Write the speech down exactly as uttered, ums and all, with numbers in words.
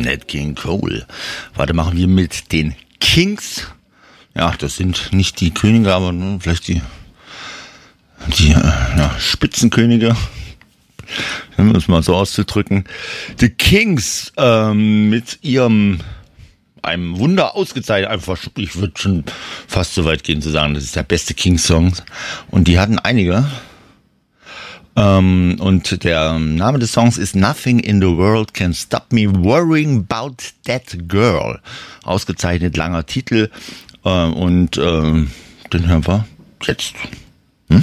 Nat King Cole. Warte, machen wir mit den Kings. Ja, das sind nicht die Könige, aber ne, vielleicht die, die äh, ja, Spitzenkönige. Um es mal so auszudrücken. The Kings ähm, mit ihrem einem Wunder ausgezeichnet, einfach, ich würde schon fast so weit gehen zu sagen, das ist der beste Kings-Song. Und die hatten einige. Ähm, und der Name des Songs ist Nothing in the World Can Stop Me Worrying About That Girl. Ausgezeichnet, langer Titel. Äh, und äh, den hören wir jetzt.